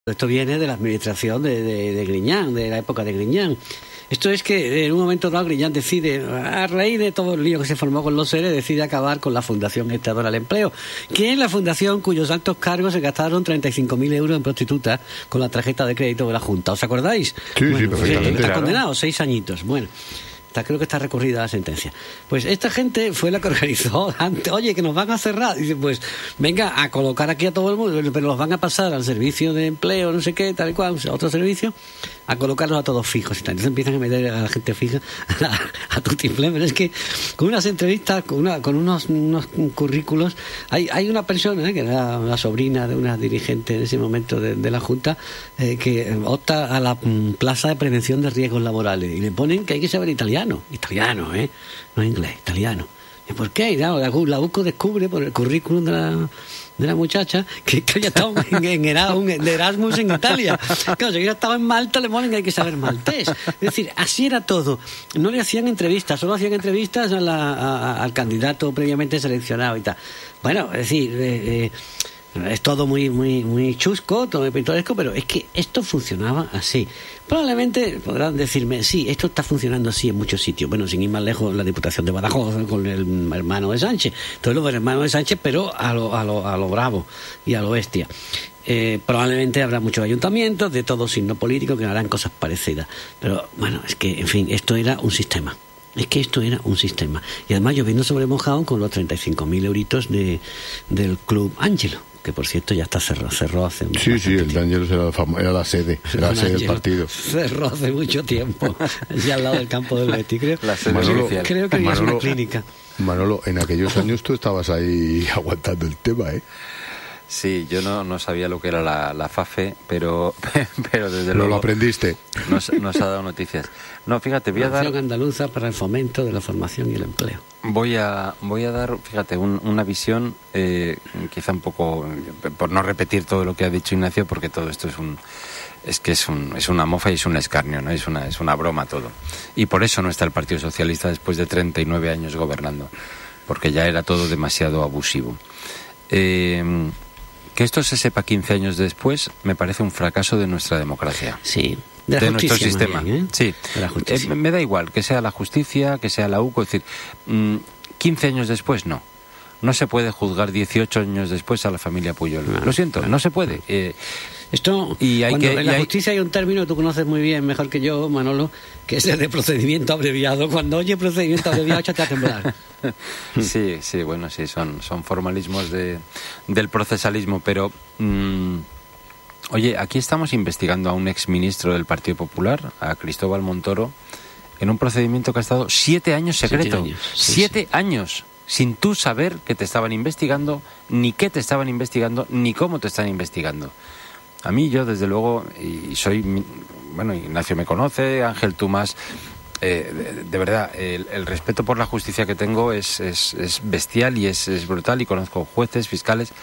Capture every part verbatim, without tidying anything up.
Esto viene de la administración de, de, de Griñán, de la época de Griñán. Esto es que en un momento dado Griñán decide, a raíz de todo el lío que se formó con los E R E, decide acabar con la Fundación Estadora del Empleo, que es la fundación cuyos altos cargos se gastaron treinta y cinco mil euros en prostitutas con la tarjeta de crédito de la Junta. ¿Os acordáis? Sí, bueno, sí, perfectamente. Está claro. condenado, seis añitos. Bueno. Está, creo que está recurrida la sentencia. Pues esta gente fue la que organizó antes, oye, que nos van a cerrar. Dice, pues venga a colocar aquí a todo el mundo, pero los van a pasar al servicio de empleo, no sé qué, tal y cual, o sea, otro servicio, a colocarlos a todos fijos. Y tal. Entonces empiezan a meter a la gente fija a, a tutiflé. Pero es que con unas entrevistas, con, una, con unos, unos currículos, hay, hay una persona, eh, que era la sobrina de una dirigente en ese momento de, de la Junta, eh, que opta a la mm, plaza de prevención de riesgos laborales y le ponen que hay que saber italiano. Italiano, ¿eh? No inglés, italiano. ¿Y por qué? Y claro, la, la UCO descubre por el currículum de la, de la muchacha que, que ella estaba en, en Erasmus, de Erasmus en Italia. Claro, si ella estaba en Malta, le ponen que hay que saber maltés. Es decir, así era todo. No le hacían entrevistas, solo hacían entrevistas a la, a, al candidato previamente seleccionado y tal. Bueno, es decir... Eh, eh, es todo muy muy muy chusco, todo muy pintoresco, pero es que esto funcionaba así. Probablemente podrán decirme, sí, esto está funcionando así en muchos sitios. Bueno, sin ir más lejos, la Diputación de Badajoz con el hermano de Sánchez. Todos los hermanos de Sánchez, pero a lo, a lo, a lo bravo y a lo bestia. Eh, probablemente habrá muchos ayuntamientos de todo signo político que harán cosas parecidas. Pero bueno, es que, en fin, esto era un sistema. Es que esto era un sistema. Y además lloviendo sobre mojado con los treinta y cinco mil euritos de, del Club Ángelo, que por cierto ya está cerrado, cerró hace un Sí, sí, el Ángelo era, era la sede, era la sede del partido. Cerró hace mucho tiempo, ya al lado del campo del Betis, creo. La sede Manolo, oficial. Creo que había una clínica. Manolo, en aquellos años tú estabas ahí aguantando el tema, ¿eh? Sí, yo no, no sabía lo que era la, la FAFE, pero, pero desde ¿No luego... lo aprendiste? Nos, nos ha dado noticias. No, fíjate, voy a dar... Nación Andaluza para el Fomento de la Formación y el Empleo. Voy a, voy a dar, fíjate, un, una visión eh, quizá un poco, por no repetir todo lo que ha dicho Ignacio, porque todo esto es un... Es que es, un, es una mofa y es un escarnio, ¿no? Es una, es una broma todo. Y por eso no está el Partido Socialista después de treinta y nueve años gobernando, porque ya era todo demasiado abusivo. Eh... Que esto se sepa quince años después me parece un fracaso de nuestra democracia. Sí, de, la de nuestro sistema. Bien, ¿eh? Sí, de la justicia. Eh, me da igual que sea la justicia, que sea la UCO, es decir, mmm, quince años después no. No se puede juzgar dieciocho años después a la familia Puyol. No, Lo siento, no, no se puede. Eh, Esto, y hay cuando que, en la y hay... justicia hay un término que tú conoces muy bien, mejor que yo, Manolo, que es el de procedimiento abreviado. Cuando oye procedimiento abreviado, échate a temblar. Sí, sí, bueno, sí, son, son formalismos de, del procesalismo, pero... Mmm, oye, aquí estamos investigando a un exministro del Partido Popular, a Cristóbal Montoro, en un procedimiento que ha estado siete años secreto. Siete años. Sí, siete sí. años. Sin tú saber que te estaban investigando, ni qué te estaban investigando, ni cómo te están investigando. A mí, yo, desde luego, y soy... Bueno, Ignacio me conoce, Ángel, tú más... Eh, de, de verdad, el, el respeto por la justicia que tengo es, es, es bestial y es, es brutal, y conozco jueces, fiscales.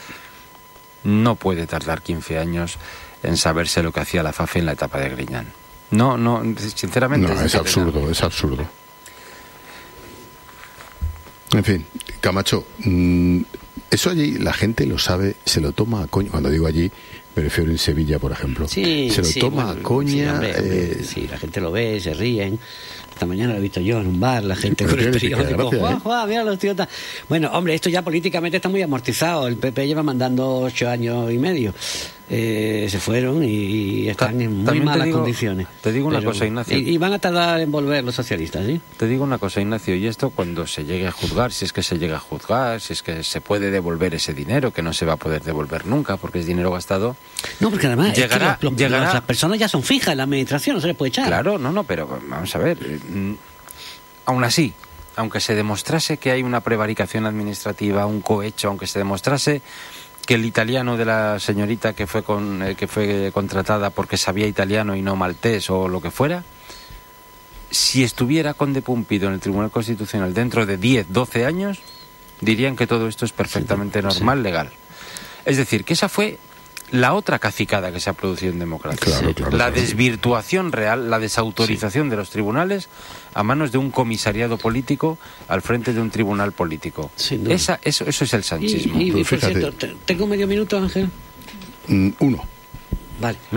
No puede tardar quince años en saberse lo que hacía la FAFE en la etapa de Griñán. No, no, sinceramente... No, es absurdo, es absurdo. En fin, Camacho, mmm, eso allí la gente lo sabe, se lo toma a coña. Cuando digo allí, me refiero en Sevilla, por ejemplo. Sí, se lo sí, toma bueno, a coña. Sí, hombre, hombre, eh... sí, la gente lo ve, se ríen. Esta mañana lo he visto yo en un bar, la gente Pero con el tiene que periódico. gracia, ¡Juan, ¿eh? Juan, mira los tíos! ta-". Bueno, hombre, esto ya políticamente está muy amortizado. El P P lleva mandando ocho años y medio. Eh, se fueron y, y están Ta- en muy también te malas digo- condiciones. te digo una Pero- cosa, Ignacio. Y, y van a tardar en volver los socialistas, ¿sí? Te digo una cosa, Ignacio, y esto cuando se llegue a juzgar, si es que se llega a juzgar, si es que se puede devolver ese dinero, que no se va a poder devolver nunca, porque es dinero gastado. No, porque además Llegará- es que los, los, llegará- las personas ya son fijas en la administración, no se les puede echar. Claro, no, no, pero vamos a ver. eh, mm, aún así, aunque se demostrase que hay una prevaricación administrativa, un cohecho, aunque se demostrase que el italiano de la señorita que fue con, eh, que fue contratada porque sabía italiano y no maltés o lo que fuera, si estuviera Conde Pumpido en el Tribunal Constitucional dentro de diez, doce años, dirían que todo esto es perfectamente Sí, normal, sí. legal. Es decir, que esa fue la otra cacicada que se ha producido en democracia. Claro, claro, la claro. desvirtuación real, la desautorización sí. de los tribunales a manos de un comisariado político al frente de un tribunal político. Esa, eso, eso es el sanchismo. Y, y, Pues y por fíjate. cierto, ¿tengo medio minuto, Ángel? Mm, uno. Vale.